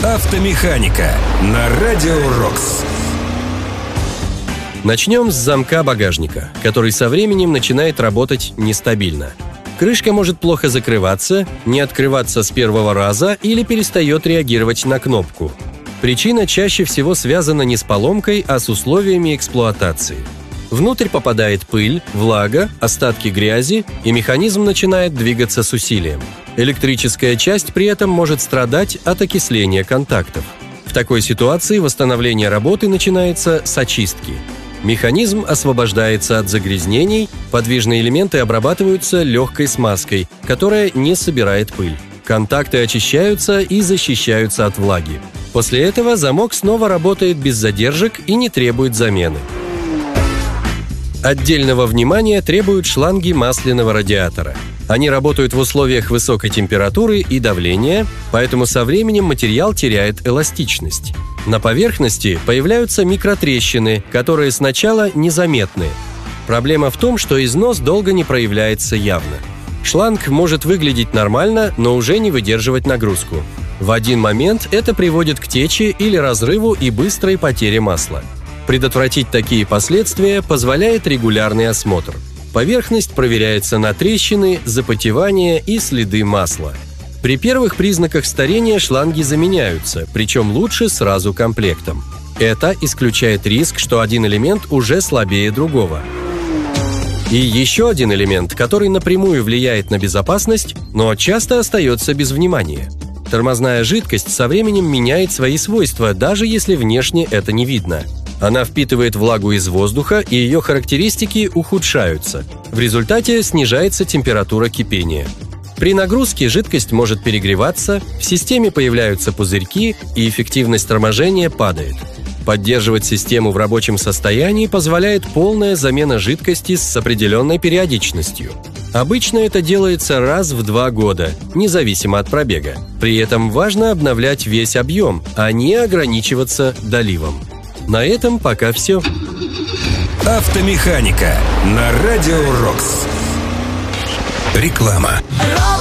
Автомеханика на Радио Рокс. Начнем с замка багажника, который со временем начинает работать нестабильно. Крышка может плохо закрываться, не открываться с первого раза или перестает реагировать на кнопку. Причина чаще всего связана не с поломкой, а с условиями эксплуатации. Внутрь попадает пыль, влага, остатки грязи, и механизм начинает двигаться с усилием. Электрическая часть при этом может страдать от окисления контактов. В такой ситуации восстановление работы начинается с очистки. Механизм освобождается от загрязнений, подвижные элементы обрабатываются легкой смазкой, которая не собирает пыль. Контакты очищаются и защищаются от влаги. После этого замок снова работает без задержек и не требует замены. Отдельного внимания требуют шланги масляного радиатора. Они работают в условиях высокой температуры и давления, поэтому со временем материал теряет эластичность. На поверхности появляются микротрещины, которые сначала незаметны. Проблема в том, что износ долго не проявляется явно. Шланг может выглядеть нормально, но уже не выдерживать нагрузку. В один момент это приводит к тече или разрыву и быстрой потере масла. Предотвратить такие последствия позволяет регулярный осмотр. Поверхность проверяется на трещины, запотевание и следы масла. При первых признаках старения шланги заменяются, причем лучше сразу комплектом. Это исключает риск, что один элемент уже слабее другого. И еще один элемент, который напрямую влияет на безопасность, но часто остается без внимания. Тормозная жидкость со временем меняет свои свойства, даже если внешне это не видно. Она впитывает влагу из воздуха, и ее характеристики ухудшаются. В результате снижается температура кипения. При нагрузке жидкость может перегреваться, в системе появляются пузырьки, и эффективность торможения падает. Поддерживать систему в рабочем состоянии позволяет полная замена жидкости с определенной периодичностью. Обычно это делается раз в 2 года, независимо от пробега. При этом важно обновлять весь объем, а не ограничиваться доливом. На этом пока все. Автомеханика на Радио Рокс. Реклама.